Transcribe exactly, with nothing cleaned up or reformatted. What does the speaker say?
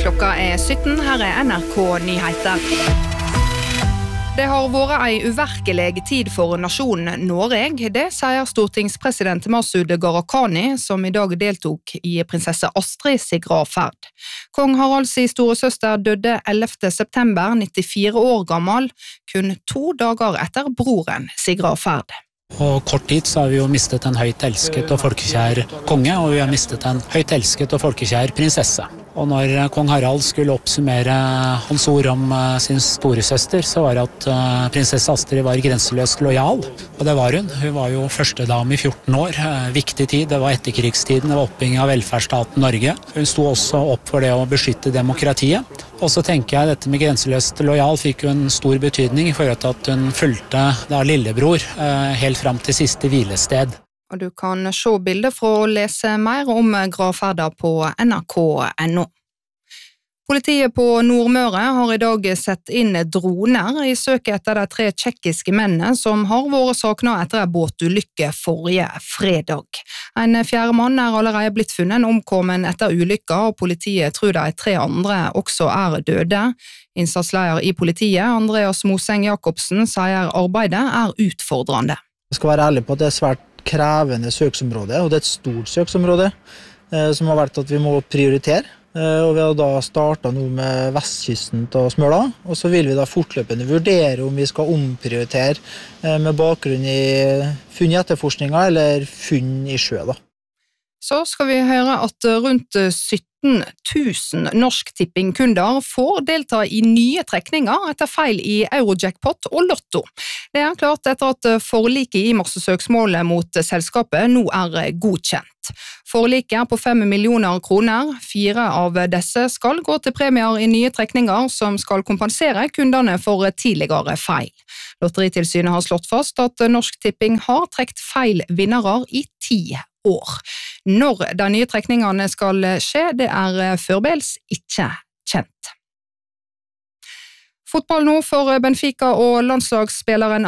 Klokka er sytten, her er N R K Nyheter. Det har vært en uverkelig tid for nasjonen Norge, det sier stortingspresident Masud Gharahkhani, som i dag deltok i prinsesse Astrid sin gravferd. Kong Haralds store søster døde ellevte september, nittifire år gammel, kun to dager etter broren sin gravferd. På kort tid så har vi jo mistet en høyt elsket og folkekjær konge, og vi har mistet en høyt elsket og folkekjær prinsesse. Og når kong Harald skulle oppsummere hans ord om sin store søster, så var det at prinsesse Astrid var grenseløst lojal. Og det var hun. Hun var jo førstedame i fjorten år. Viktig tid, det var etterkrigstiden, det var oppbygging av velferdsstaten Norge. Hun sto også opp for det å beskytte demokratiet. Og så tenker jeg dette med grenseløst lojal fikk jo en stor betydning i forhold til at hun fulgte da lillebror helt fram til siste hvilested. Og du kan se bilder for å lese mer om gravferda på N R K punktum N O. Politiet på Nordmøre har i dag sett inn droner i søket etter de tre tjekkiske mennene som har vært savnet etter en båtulykke forrige fredag. En fjerde mann er allerede blitt funnet omkommen etter ulykka, og politiet tror de tre andre også er døde. Innsatsleder i politiet, Andreas Moseng Jacobsen, sier arbeidet er utfordrende. Jeg skal være ærlig på at det er svært krevende søksområde, og det er et stort søksområde, eh, som har vært at vi må prioritere. Eh, og vi har da startet nå med vestkysten til Smøla, og så vil vi da fortløpende vurdere om vi skal omprioritere eh, med bakgrunn i funn i etterforskninga eller funn i sjø da. Så skal vi høre at rundt sytten tusen Norsk Tipping-kunder får delta i nye trekninger etter feil i Eurojackpot og Lotto. Det er klart etter at forliket i massesøksmålet mot selskapet nå er godkjent. Forliket er på fem millioner kroner. Fire av disse skal gå til premier i nye trekninger som skal kompensere kundene for tidligere feil. Lotteritilsynet har slått fast at Norsk Tipping har trekt feil vinnere i ti år. Når de nye trekningene skal skje, det er foreløpig ikke kjent. Fotball nå for Benfica og landslagsspilleren